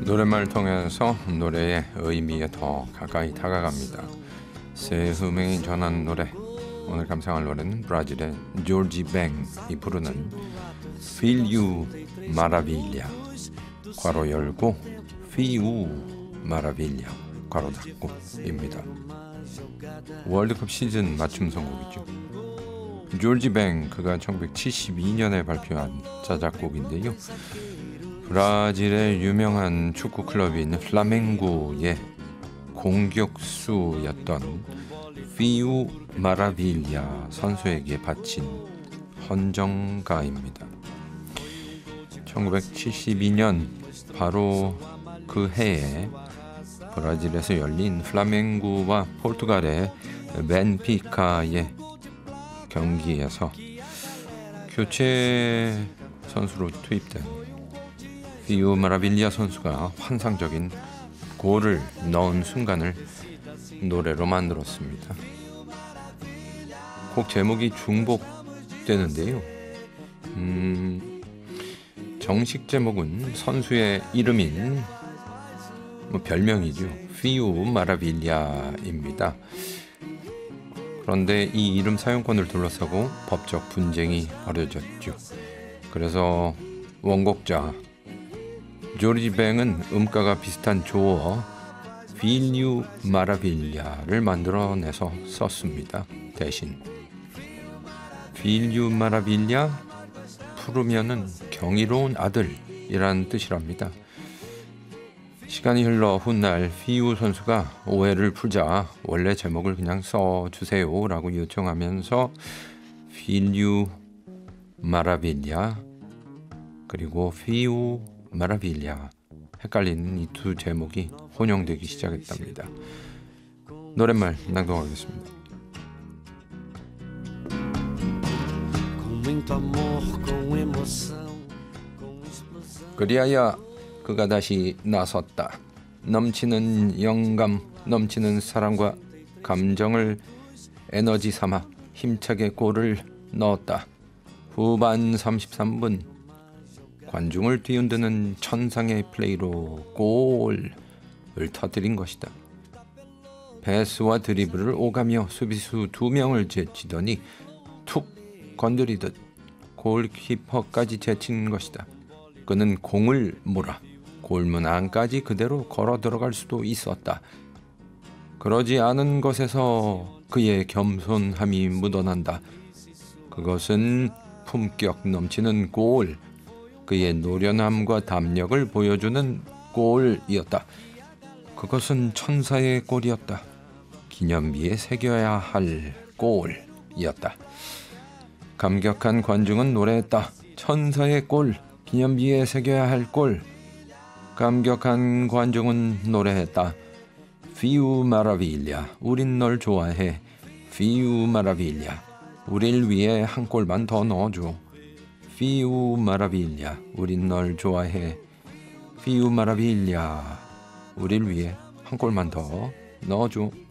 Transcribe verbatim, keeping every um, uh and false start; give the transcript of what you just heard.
노랫말을 통해서 노래의 의미에 더 가까이 다가갑니다. 새 음행이 전한 노래. 오늘 감상할 노래는 브라질의 조지 뱅이 부르는 Feel You Maravilha 괄호 열고 Feel You Maravilha 괄호 닫고 입니다. 월드컵 시즌 맞춤 선곡이죠. 조지 뱅, 그가 천구백칠십이 년에 발표한 자작곡인데요. 브라질의 유명한 축구 클럽인 플라멩고의 공격수였던 피우 마라빌야 선수에게 바친 헌정가입니다. 천구백칠십이 년 바로 그 해에 브라질에서 열린 플라멩고와 포르투갈의 벤피카의 경기에서 교체 선수로 투입된 피우 마라빌야 선수가 환상적인 골을 넣은 순간을 노래로 만들었습니다. 곡 제목이 중복되는데요. 음, 정식 제목은 선수의 이름인 뭐 별명이죠. 피우 마라빌야입니다. 그런데 이 이름 사용권을 둘러싸고 법적 분쟁이 벌어졌죠. 그래서 원곡자 조지 뱅은 음가가 비슷한 조어 Feel You Maravilha를 만들어내서 썼습니다. 대신 Feel You Maravilha, 풀으면은 경이로운 아들이라는 뜻이랍니다. 시간이 흘러 훗날 피우 선수가 오해를 풀자 원래 제목을 그냥 써주세요 라고 요청하면서 Feel You Maravilha 그리고 피우 마라빌야, 헷갈리는 이 두 제목이 혼용되기 시작했답니다. 노랫말 낭독하겠습니다. 그리하여 그가 다시 나섰다. 넘치는 영감, 넘치는 사랑과 감정을 에너지 삼아 힘차게 골을 넣었다. 후반 삼십삼 분 관중을 뒤흔드는 천상의 플레이로 골을 터뜨린 것이다. 패스와 드리블을 오가며 수비수 두 명을 제치더니 툭 건드리듯 골키퍼까지 제친 것이다. 그는 공을 몰아 골문 안까지 그대로 걸어 들어갈 수도 있었다. 그러지 않은 것에서 그의 겸손함이 묻어난다. 그것은 품격 넘치는 골, 그의 노련함과 담력을 보여주는 골이었다. 그것은 천사의 골이었다. 기념비에 새겨야 할 골이었다. 감격한 관중은 노래했다. 천사의 골, 기념비에 새겨야 할 골. 감격한 관중은 노래했다. Feel Maravilha, 우린 널 좋아해. Feel Maravilha, 우릴 위해 한 골만 더 넣어줘. Feel Maravilha, 우린 널 좋아해. Feel Maravilha, 우릴 위해 한 골만 더 넣어줘.